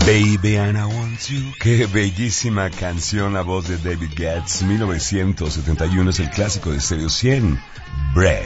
Baby and I Want You. Qué bellísima canción, la voz de David Getz. 1971 es el clásico de Stereo 100, Breath.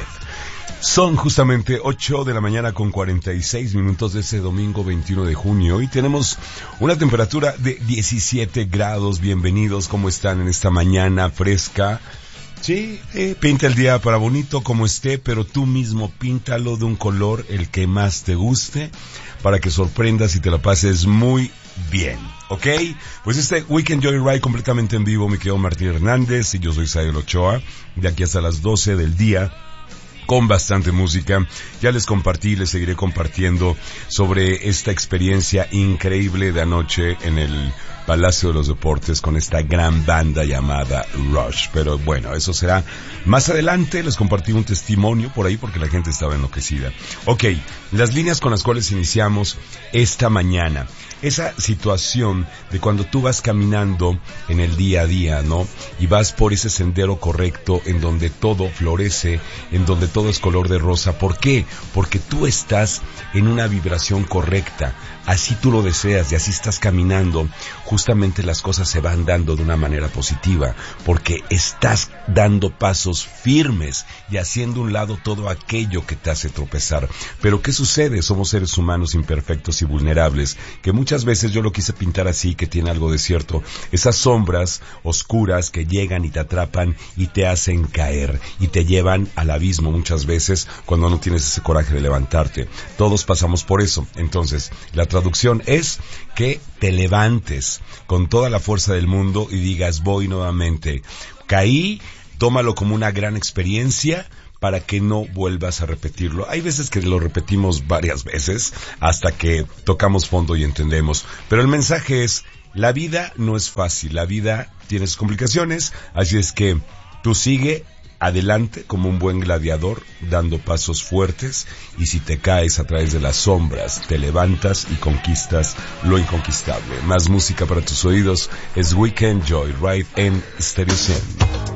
Son justamente 8 de la mañana con 46 minutos de ese domingo 21 de junio y tenemos una temperatura de 17 grados. Bienvenidos, ¿cómo están en esta mañana fresca? Sí, pinta el día para bonito como esté, pero tú mismo píntalo de un color el que más te guste para que sorprendas y te la pases muy bien, ¿ok? Pues este Weekend Joyride completamente en vivo, mi querido Martín Hernández y yo soy Sael Ochoa, de aquí hasta las 12 del día, con bastante música. Ya les compartí, les seguiré compartiendo sobre esta experiencia increíble de anoche en el Palacio de los Deportes con esta gran banda llamada Rush. Pero bueno, eso será más adelante. Les compartí un testimonio por ahí porque la gente estaba enloquecida. Ok, las líneas con las cuales iniciamos esta mañana. Esa situación de cuando tú vas caminando en el día a día, ¿no? Y vas por ese sendero correcto en donde todo florece, en donde todo es color de rosa. ¿Por qué? Porque tú estás en una vibración correcta. Así tú lo deseas y así estás caminando. Justamente las cosas se van dando de una manera positiva porque estás dando pasos firmes y haciendo a un lado todo aquello que te hace tropezar. Pero ¿qué sucede? Somos seres humanos imperfectos y vulnerables que muchas veces yo lo quise pintar así, que tiene algo de cierto. Esas sombras oscuras que llegan y te atrapan y te hacen caer y te llevan al abismo muchas veces cuando no tienes ese coraje de levantarte. Todos pasamos por eso. Entonces, la traducción es que te levantes con toda la fuerza del mundo y digas, voy nuevamente. Caí, tómalo como una gran experiencia para que no vuelvas a repetirlo. Hay veces que lo repetimos varias veces hasta que tocamos fondo y entendemos. Pero el mensaje es, la vida no es fácil, la vida tiene sus complicaciones, así es que tú sigue adelante como un buen gladiador, dando pasos fuertes, y si te caes a través de las sombras, te levantas y conquistas lo inconquistable. Más música para tus oídos, es Weekend Joyride en Stereo 100.